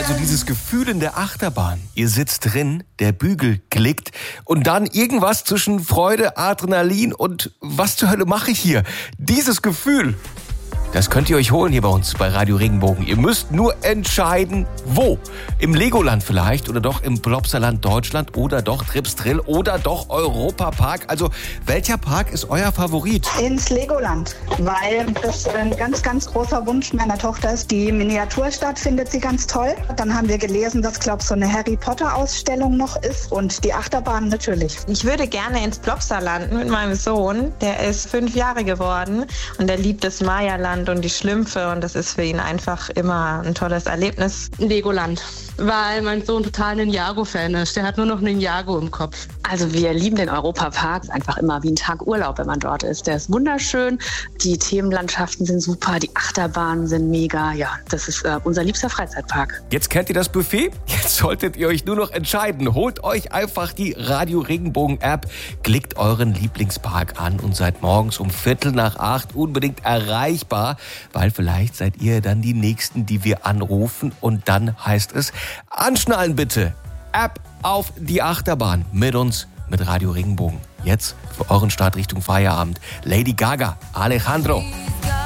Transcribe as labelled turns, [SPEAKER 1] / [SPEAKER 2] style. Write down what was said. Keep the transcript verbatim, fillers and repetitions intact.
[SPEAKER 1] Also dieses Gefühl in der Achterbahn. Ihr sitzt drin, der Bügel klickt und dann irgendwas zwischen Freude, Adrenalin und was zur Hölle mache ich hier? Dieses Gefühl, das könnt ihr euch holen hier bei uns bei Radio Regenbogen. Ihr müsst nur entscheiden, wo. Im Legoland vielleicht oder doch im Plopsaland Deutschland oder doch Trips Drill oder doch Europapark. Also welcher Park ist euer Favorit?
[SPEAKER 2] Ins Legoland, weil das ein ganz, ganz großer Wunsch meiner Tochter ist. Die Miniaturstadt findet sie ganz toll. Dann haben wir gelesen, dass, glaube ich, so eine Harry Potter Ausstellung noch ist und die Achterbahn natürlich.
[SPEAKER 3] Ich würde gerne ins Plopsaland mit meinem Sohn. Der ist fünf Jahre geworden und der liebt das Maya-Land und die Schlümpfe und das ist für ihn einfach immer ein tolles Erlebnis.
[SPEAKER 4] Legoland, weil mein Sohn total ein Ninjago-Fan ist. Der hat nur noch Ninjago im Kopf.
[SPEAKER 5] Also wir lieben den Europapark. Ist einfach immer wie ein Tag Urlaub, wenn man dort ist. Der ist wunderschön, die Themenlandschaften sind super, die Achterbahnen sind mega. Ja, das ist äh, unser liebster Freizeitpark.
[SPEAKER 1] Jetzt kennt ihr das Buffet? Jetzt solltet ihr euch nur noch entscheiden. Holt euch einfach die Radio Regenbogen App, klickt euren Lieblingspark an und seid morgens um Viertel nach acht unbedingt erreichbar, weil vielleicht seid ihr dann die Nächsten, die wir anrufen und dann heißt es, anschnallen bitte. App auf die Achterbahn mit uns, mit Radio Regenbogen. Jetzt für euren Start Richtung Feierabend. Lady Gaga, Alejandro.